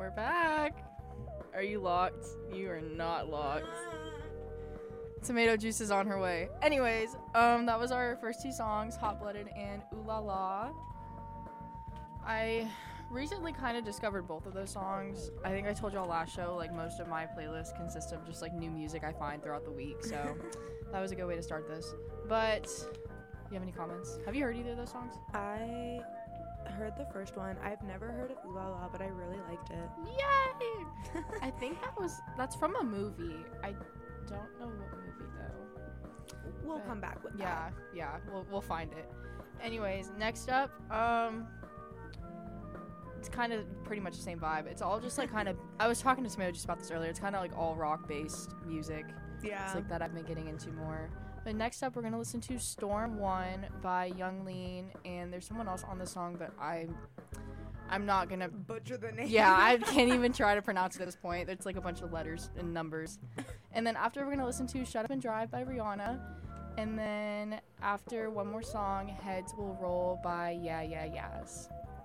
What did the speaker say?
We're back. Are you locked? You are not locked. Tomato juice is on her way. Anyways, that was our first two songs, Hot Blooded and Ooh La La. I recently kind of discovered both of those songs. I think I told y'all last show, like, most of my playlist consists of just, like, new music I find throughout the week, so that was a good way to start this. But, you have any comments? Have you heard either of those songs? I heard the first one. I've never heard of Ooh La La, but I really liked it. Yay! I think that's from a movie. I don't know what movie, though. We'll But come back with that. Yeah, we'll find it. Anyways, next up, it's kind of pretty much the same vibe. It's all just like kind of, I was talking to Tomato just about this earlier. It's kind of like all rock-based music. Yeah. It's like that I've been getting into more. But next up, we're going to listen to Storm 1 by Young Lean. And there's someone else on the song, but I'm not going to Butcher the name. Yeah, I can't even try to pronounce it at this point. It's like a bunch of letters and numbers. And then after, we're going to listen to Shut Up and Drive by Rihanna. And then after one more song, Heads Will Roll by Yeah Yeah Yeahs.